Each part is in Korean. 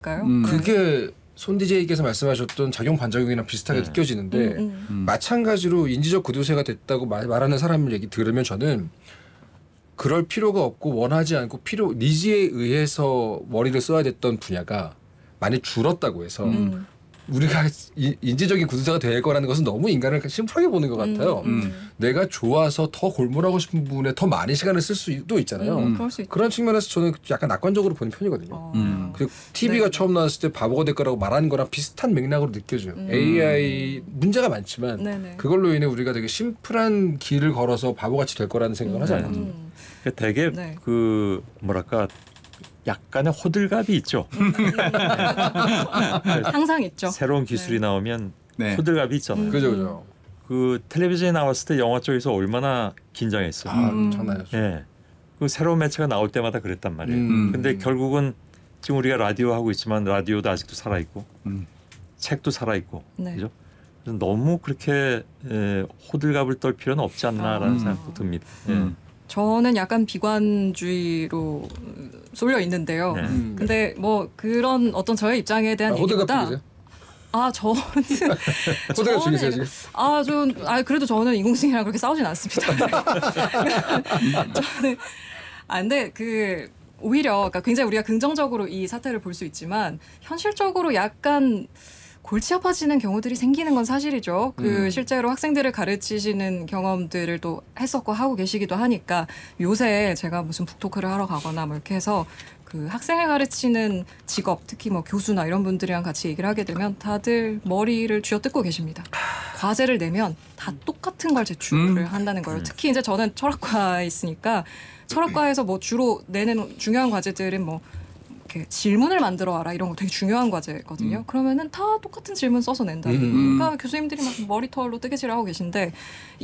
그게 손 DJ께서 말씀하셨던 작용 반작용이랑 비슷하게 느껴지는데 마찬가지로 인지적 구두쇠가 됐다고 말하는 사람 얘기 들으면 저는 그럴 필요가 없고 원하지 않고 니즈에 의해서 머리를 써야 됐던 분야가 많이 줄었다고 해서 우리가 인지적인 구두쇠가 될 거라는 것은 너무 인간을 심플하게 보는 것 같아요. 내가 좋아서 더 골몰하고 싶은 부분에 더 많이 시간을 쓸 수도 있잖아요. 그런 측면에서 저는 약간 낙관적으로 보는 편이거든요. 그리고 TV가 처음 나왔을 때 바보가 될 거라고 말하는 거랑 비슷한 맥락으로 느껴져요. AI 문제가 많지만 그걸로 인해 우리가 되게 심플한 길을 걸어서 바보같이 될 거라는 생각을 하지 않거든요. 되게 그 뭐랄까 약간의 호들갑이 있죠. 항상 있죠. 새로운 기술이 나오면 호들갑이 있잖아요. 그죠. 그 텔레비전에 나왔을 때 영화 쪽에서 얼마나 긴장했어요. 장난이었죠. 예. 그 새로운 매체가 나올 때마다 그랬단 말이에요. 근데 결국은 지금 우리가 라디오 하고 있지만 라디오도 아직도 살아 있고 책도 살아 있고 그죠? 그래서 너무 그렇게 호들갑을 떨 필요는 없지 않나라는 생각도 듭니다. 저는 약간 비관주의로 쏠려 있는데요. 근데 뭐 그런 어떤 저의 입장에 대한 얘기보다 저는 호들갑 중이세요 지금? 그래도 저는 인공지능이랑 그렇게 싸우진 않습니다. 저는 근데 오히려 그러니까 굉장히 우리가 긍정적으로 이 사태를 볼 수 있지만 현실적으로 약간 골치 아파지는 경우들이 생기는 건 사실이죠. 실제로 학생들을 가르치시는 경험들을 또 했었고 하고 계시기도 하니까 요새 제가 무슨 북토크를 하러 가거나 뭐 이렇게 해서 그 학생을 가르치는 직업, 특히 뭐 교수나 이런 분들이랑 같이 얘기를 하게 되면 다들 머리를 쥐어뜯고 계십니다. 과제를 내면 다 똑같은 걸 제출을 한다는 거예요. 특히 이제 저는 철학과에 있으니까 철학과에서 뭐 주로 내는 중요한 과제들은 뭐 이렇게 질문을 만들어 와라 이런 거 되게 중요한 과제거든요. 그러면은 다 똑같은 질문 써서 낸다. 그러니까 교수님들이 막 머리털로 뜨개질하고 계신데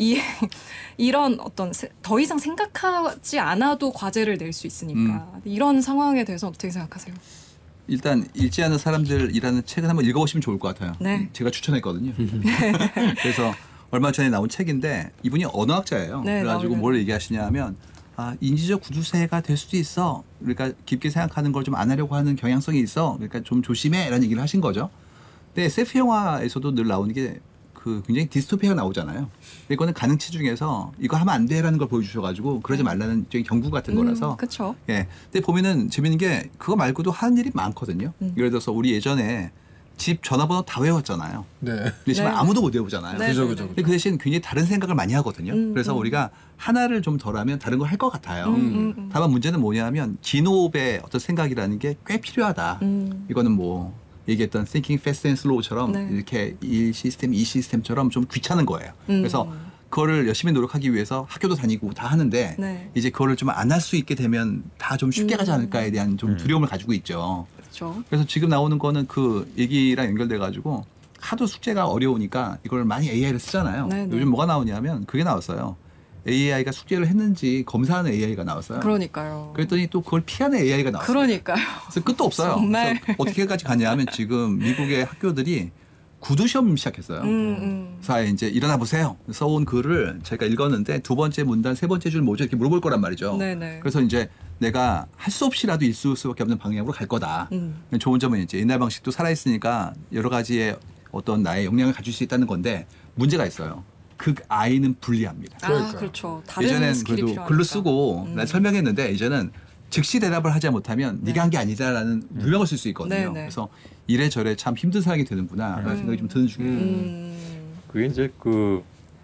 이런 어떤 더 이상 생각하지 않아도 과제를 낼 수 있으니까 이런 상황에 대해서 어떻게 생각하세요? 일단 읽지 않은 사람들이라는 책을 한번 읽어보시면 좋을 것 같아요. 제가 추천했거든요. 그래서 얼마 전에 나온 책인데 이분이 언어학자예요. 그래가지고 뭘 얘기하시냐 하면 인지적 구두쇠가 될 수도 있어. 그러니까 깊게 생각하는 걸 좀 안 하려고 하는 경향성이 있어. 그러니까 좀 조심해라는 얘기를 하신 거죠. 근데 SF 영화에서도 늘 나오는 게 굉장히 디스토피아가 나오잖아요. 이거는 가능치 중에서 이거 하면 안 돼라는 걸 보여주셔가지고 그러지 말라는 일종의 경고 같은 거라서. 그렇죠. 예. 근데 보면은 재밌는 게 그거 말고도 하는 일이 많거든요. 예를 들어서 우리 예전에 집 전화번호 다 외웠잖아요. 그렇지만 아무도 못 외우잖아요. 그죠. 근데 그 대신 굉장히 다른 생각을 많이 하거든요. 그래서 우리가 하나를 좀 덜하면 다른 걸 할 것 같아요. 다만 문제는 뭐냐면 진호흡의 어떤 생각이라는 게 꽤 필요하다. 이거는 뭐 얘기했던 Thinking Fast and Slow처럼 이렇게 1 시스템, 2 시스템처럼 좀 귀찮은 거예요. 그래서 그거를 열심히 노력하기 위해서 학교도 다니고 다 하는데 이제 그거를 좀 안 할 수 있게 되면 다 좀 쉽게 가지 않을까에 대한 좀 두려움을 가지고 있죠. 그래서 지금 나오는 거는 그 얘기랑 연결돼 가지고 하도 숙제가 어려우니까 이걸 많이 AI를 쓰잖아요. 요즘 뭐가 나오냐면 그게 나왔어요. AI가 숙제를 했는지 검사하는 AI가 나왔어요. 그러니까요. 그랬더니 또 그걸 피하는 AI가 나왔어요. 그러니까요. 그래서 끝도 없어요. 정말. 그래서 어떻게까지 가냐 하면 지금 미국의 학교들이 구두 시험 시작했어요. 그래서 이제 일어나 보세요. 써온 글을 제가 읽었는데 두 번째 문단, 세 번째 줄 뭐죠? 이렇게 물어볼 거란 말이죠. 그래서 이제 내가 할 수 없이라도 있을 수밖에 없는 방향으로 갈 거다. 좋은 점은 이제 옛날 방식도 살아있으니까 여러 가지의 어떤 나의 역량을 가질 수 있다는 건데 문제가 있어요. 그 아이는 불리합니다. 그렇죠. 다른 예전엔 스킬이 그래도 필요하니까. 글로 쓰고 난 설명했는데 이제는 즉시 대답을 하지 못하면 네가 한 게 아니다라는 누명을 쓸 수 있거든요. 그래서 이래저래 참 힘든 상황이 되는구나라는 생각이 좀 드는 중이에요. 그게 이제 그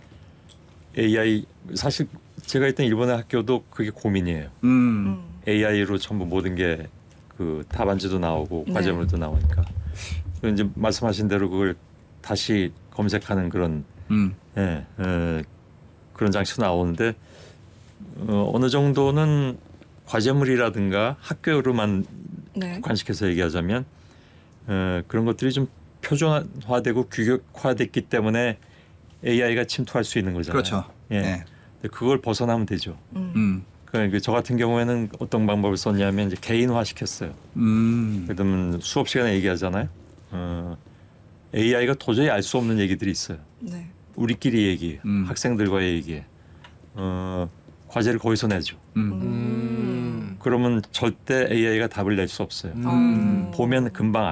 AI 사실 제가 있던 일본의 학교도 그게 고민이에요. AI로 전부 모든 게 그 답안지도 나오고 과제물도 나오니까 이제 말씀하신 대로 그걸 다시 검색하는 그런 그런 장치도 나오는데 어느 정도는 과제물이라든가 학교로만 관식해서 얘기하자면 그런 것들이 좀 표준화되고 규격화됐기 때문에 AI가 침투할 수 있는 거잖아요. 그렇죠. 근데 그걸 벗어나면 되죠. 그러니까 저 같은 경우에는 어떤 방법을 썼냐면 이제 개인화 시켰어요. 그러면 수업 시간에 얘기하잖아요. AI가 도저히 알 수 없는 얘기들이 있어요. 우리끼리 얘기해. 학생들과의 얘기해. 과제를 거기서 내죠. 그러면 절대 AI가 답을 낼 수 없어요. 보면 금방